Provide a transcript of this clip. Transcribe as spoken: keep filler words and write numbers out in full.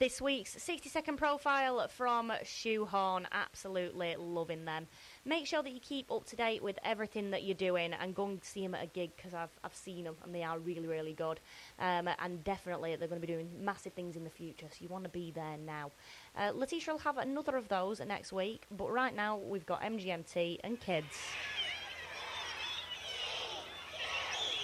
This week's sixty second profile from Shoehorn. Absolutely loving them. Make sure that you keep up to date with everything that you're doing and go and see them at a gig, because I've, I've seen them and they are really, really good. Um, and definitely they're going to be doing massive things in the future, so you want to be there now. Uh, Letitia will have another of those next week, but right now we've got M G M T and Kids.